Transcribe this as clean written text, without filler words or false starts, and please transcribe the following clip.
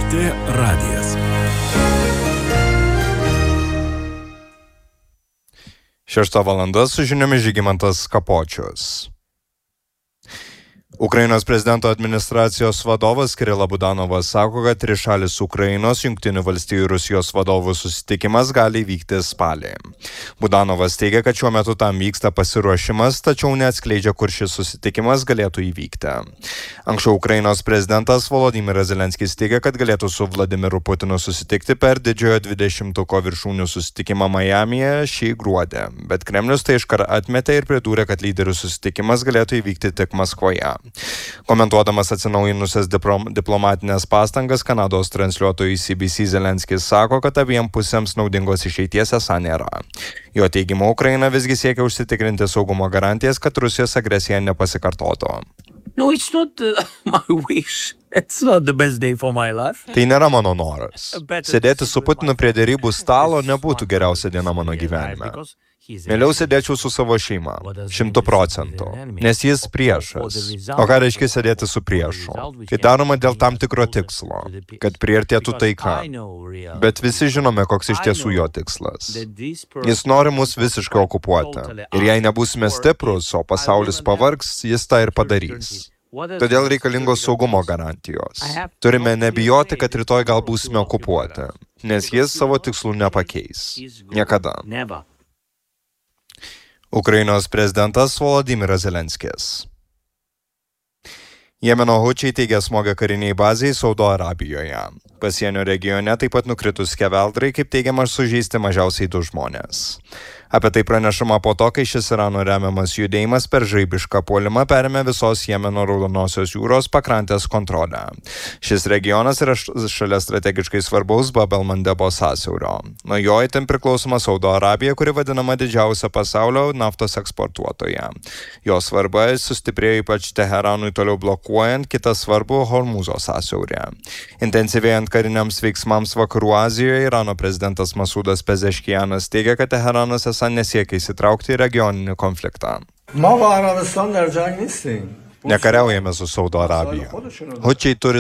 LRT radijas. Šešta valanda su žiniomis Žygimantas Kapočius. Ukrainos prezidento administracijos vadovas Kirila Budanovas sako, kad trišalis Ukrainos, Jungtinių valstijų ir Rusijos vadovų susitikimas gali vykti spalį. Budanovas teigia, kad šiuo metu tam vyksta pasiruošimas, tačiau neatskleidžia, kur šis susitikimas galėtų įvykti. Anksčiau Ukrainos prezidentas Volodymyras Zelenskis teigia, kad galėtų su Vladimiru Putinu susitikti per didžiojo 20-ko viršūnių susitikimą Majamyje šį gruodį, bet Kremlius tai iškart atmetė ir pridūrė, kad lyderių susitikimas galėtų įvykti tik Maskvoje. Komentuodamas atsinaujinusias diplomatinės pastangas, Kanados transliuotojui CBC Zelenskis sako, kad abiem pusėms naudingos išeities esą nėra. Jo teigimu, Ukraina visgi siekia užsitikrinti saugumo garantijas, kad Rusijos agresija nepasikartotų. No, it's not my wish. It's not the best day for my life. Tai nėra mano noras. Sėdėti su Putinu prie derybų stalo nebūtų geriausia diena mano gyvenime. Mieliau sėdėčiau su savo šeima, 100%, nes jis priešas. O ką reiškia sėdėti su priešu? Tai daroma dėl tam tikro tikslo, kad priartėtų taika. Bet visi žinome, koks iš tiesų jo tikslas. Jis nori mus visiškai okupuoti. Ir jei nebūsime stiprus, o pasaulis pavargs, jis tą ir padarys. Todėl reikalingos saugumo garantijos. Turime nebijoti, kad rytoj gal būsime okupuoti, nes jis savo tikslų nepakeis. Niekada. Ukrainos prezidentas Volodymyras Zelenskis. Jemeno hučiai teigia smogę kariniai bazei Saudo Arabijoje. Pasienio regione taip pat nukritus skeveldrai, kaip teigiama, sužeisti mažiausiai 2 žmonės. Apie tai pranešama po to, kai šis Irano remiamas judėjimas per žaibišką puolimą perėmė visos Jemeno Raudonosios jūros pakrantės kontrolę. Šis regionas yra šalia strategiškai svarbaus Bab el-Mandebo sąsiaurio. Nuo jo itin priklausoma Saudo Arabija, kuri vadinama didžiausia pasaulio naftos eksportuotoja. Jo svarba sustiprėjo ypač Teheranui toliau blokuojant kitą svarbų Hormūzo sąsiaurį. Intensyvėjant kariniams veiksmams Vakarų Azijoje, Irano prezidentas Masudas Pezeshkianas teigia, kad Teheranas nesiekia įsitraukti į regioninį konfliktą. Nekariaujame su Saudo Arabija. Hučiai turi